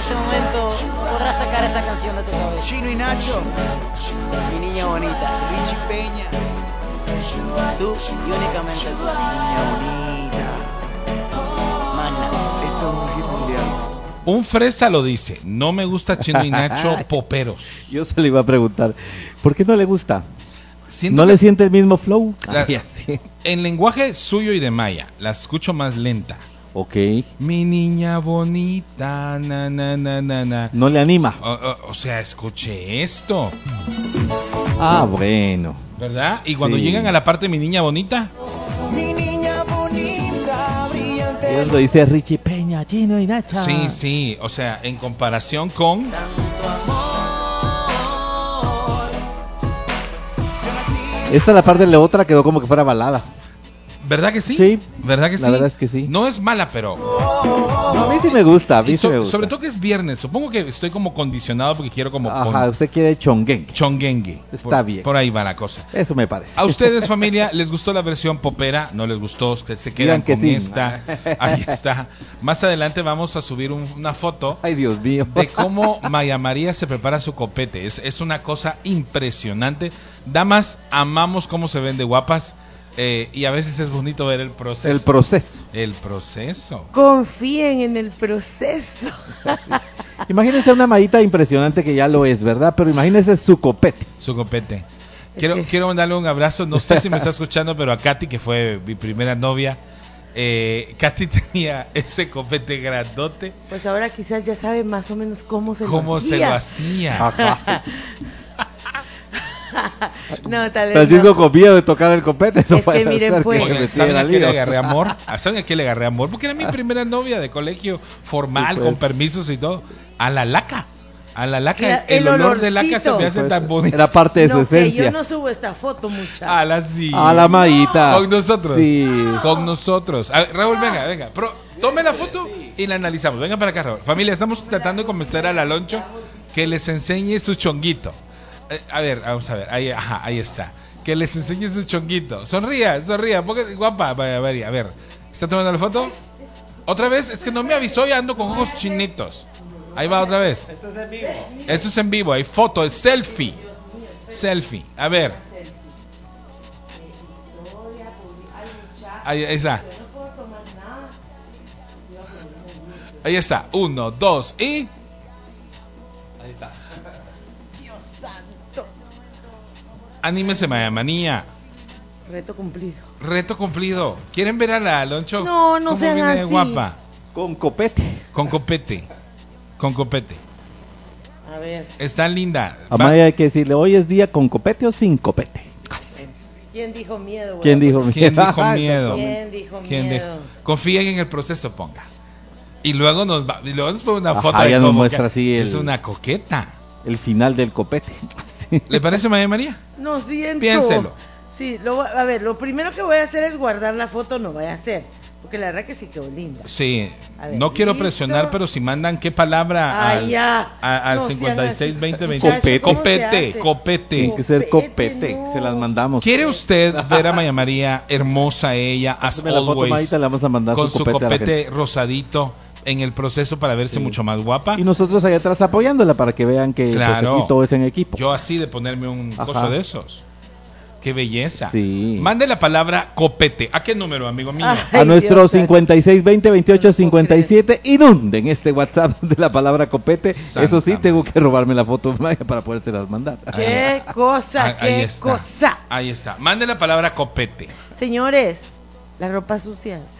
este momento podrás sacar esta canción de tu cabeza. Chino y Nacho, Mi niña bonita, Richie Peña, tú y únicamente tú. niña bonita. Magna. Esto es un hit mundial. Un fresa lo dice, no me gusta Chino y Nacho poperos. Yo se le iba a preguntar, ¿por qué no le gusta? Siento ¿No que le siente el mismo flow? La- Ay, así. en lenguaje suyo y de Maya, la escucho más lenta. Ok, Mi niña bonita, na na na na na. no le anima. O sea, escuche esto, Ah, bueno. ¿verdad? Y cuando Sí. llegan a la parte de mi niña bonita, Mi niña bonita, brillante. Dios lo dice Richie Peña, Chino y Nacha. sí, sí, o sea, en comparación con Tanto amor. Esta la parte de la otra quedó como que fuera balada. ¿verdad que sí? Sí, ¿Verdad que sí? la verdad es que sí. No es mala, pero No, a mí sí me gusta, a mí y sí me gusta. sobre todo que es viernes, supongo que estoy como condicionado porque quiero como Ajá, usted quiere chonguengue. chonguengue. Está Por- bien. Por ahí va la cosa. Eso me parece. ¿A ustedes, familia, les gustó la versión popera? ¿No les gustó? ¿Ustedes se quedan Digan que con sí. esta? Ahí está. Más adelante vamos a subir una foto Ay, Dios mío. de cómo Maya María se prepara su copete. Es una cosa impresionante. Damas, amamos cómo se ven de guapas. Y a veces es bonito ver el proceso. El proceso. El proceso. Confíen en el proceso. Imagínense una mallita impresionante que ya lo es, ¿verdad? Pero imagínense su copete. Su copete. Quiero mandarle un abrazo. No sé si me está escuchando, pero a Katy, que fue mi primera novia. Katy tenía ese copete grandote. Pues ahora quizás ya sabe más o menos cómo se ¿Cómo lo se hacía. lo hacía? Ajá. No, tal vez Francisco no. con miedo de tocar el copete. No Es que vaya a miren, ser pues. se Oigan, metiera ¿saben a al qué le lío. agarré amor? ¿Saben a qué le agarré amor? Porque era mi primera novia de colegio formal, Sí, pues. con permisos y todo. A la laca. A la laca. Era El el olor de laca se me olorcito. hace tan bonito. Era parte de su No sé, esencia. yo no subo esta foto, mucha. A la sí. A la mallita. Con nosotros. Sí. Con nosotros. A ver, Raúl, venga. Tome la foto y la analizamos. Venga para acá, Raúl. Familia, estamos tratando de convencer al Aloncho que les enseñe su chonguito. A ver, vamos a ver. Ahí está. Que les enseñe su chonguito. Sonría. Porque guapa. A ver. ¿Está tomando la foto? ¿Otra vez? Es que no me avisó y ando con ojos chinitos. Ahí va otra vez. Esto es en vivo. Hay foto, es selfie. Selfie. A ver. Ahí está. Ahí está. 1, 2 y... Ahí está. Dios santo. Anímese, Maya Manía. Reto cumplido. Reto cumplido. ¿Quieren ver a la Aloncho? No, no ¿Cómo sean viene de así. guapa? Con copete. Con copete. A ver, Está linda. A Maya hay que decirle, hoy es día con copete o sin copete. ¿quién dijo miedo? güey? ¿Quién dijo ¿Quién dijo miedo? miedo? ¿Quién dijo ¿Quién miedo? dijo? Confíen en el proceso, ponga. Y luego nos pone una Ajá, foto de ya nos cómo muestra que- así es el- una coqueta. El final del copete. ¿Le parece, Maya María? No siento. Piénselo. Sí, a ver, lo primero que voy a hacer es guardar la foto, no voy a hacer. Porque la verdad que sí quedó linda. Sí. A ver, No quiero ¿listo? presionar, pero si mandan qué palabra Ah, al, ya. al No sean 56 así. 20 Muchachos, Copete. ¿cómo se Copete, hace? copete. Tiene que ser Copete, copete. no. Se las mandamos. ¿Quiere usted ver a Maya María hermosa ella, as Hazme la foto, always, Mayita, le vamos a mandar con su su copete a la copete rosadito en el proceso para verse Sí. mucho más guapa? Y nosotros allá atrás apoyándola para que vean que pues, Claro. aquí todo es en equipo. Yo así de ponerme un Ajá. coso de esos. Qué belleza. Sí. Mande la palabra copete. ¿A qué número, amigo mío? Ay, A nuestro Dios, 56 20 28 57 inunden este WhatsApp de la palabra copete. Santa Eso sí, madre. tengo que robarme la foto Maya para podérselas mandar. Qué cosa, Ahí qué está. cosa. Ahí está. Mande la palabra copete. Señores, la ropa sucia